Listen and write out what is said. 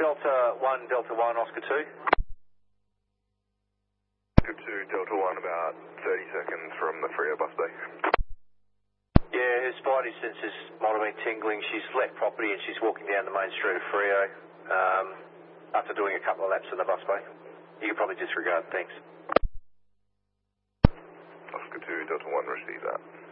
Delta 1, Oscar 2. Oscar 2, Delta 1, about 30 seconds from the Freo bus bay. Yeah, her spidey senses might have been tingling. She's left property and she's walking down the main street of Freo after doing a couple of laps in the bus bay. You can probably disregard, thanks. Oscar 2, Delta 1, receive that.